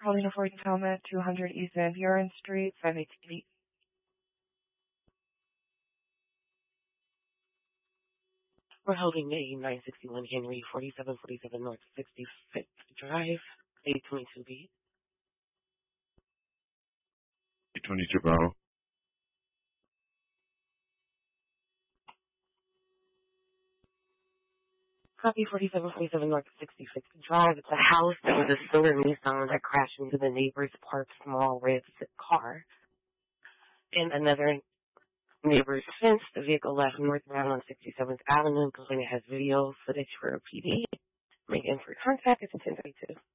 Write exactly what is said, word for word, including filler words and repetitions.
Paulina Ford Tacoma, two hundred East Van Buren Street, five eight eight. We're holding a nine sixty-one Henry, forty-seven forty-seven North sixty-fifth Drive, eight twenty-two B. eight twenty-two Bravo. Copy forty-seven forty-seven North sixty-fifth Drive. It's a house that was a silver Nissan that crashed into the neighbor's parked small red car. And another neighbor's fence. The vehicle left northbound on sixty-seventh Avenue. Complainant has video footage for a P D. Make in for contact. It's ten thirty-two.